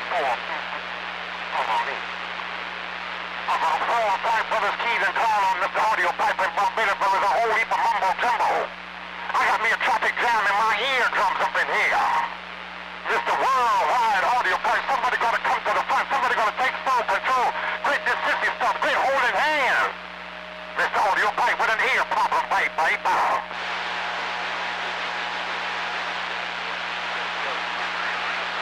Pipe with his keys and call on Mr. Audio Pipe and Barbados, there was a whole heap of mumbo jumbo. I got me a traffic jam in my eardrums up in here. Mr. Worldwide Audio Pipe, somebody gotta come to the front, somebody gotta take full control. Quit this sissy stuff, quit holding hands. Mr. Audio Pipe with an ear problem, pipe.